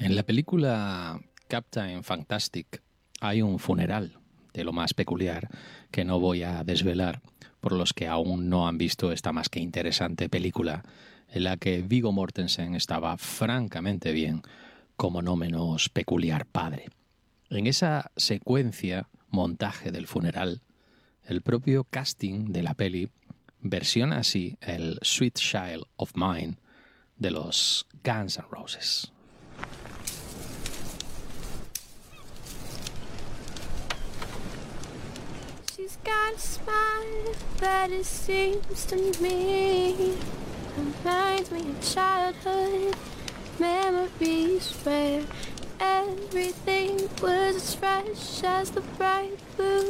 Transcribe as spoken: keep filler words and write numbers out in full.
En la película Captain Fantastic hay un funeral de lo más peculiar que no voy a desvelar por los que aún no han visto esta más que interesante película en la que Viggo Mortensen estaba francamente bien como no menos peculiar padre. En esa secuencia, montaje del funeral, el propio casting de la peli versiona así el Sweet Child of Mine de los Guns N' Roses. She's got a smile that it seems to me reminds me of childhood memories where everything was as fresh as the bright blue